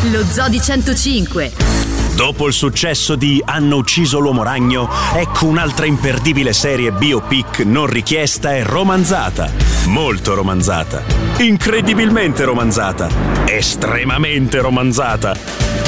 Lo Zoo di 105. Dopo il successo di Hanno ucciso l'uomo ragno, ecco un'altra imperdibile serie biopic non richiesta e romanzata. Molto romanzata. Incredibilmente romanzata. Estremamente romanzata.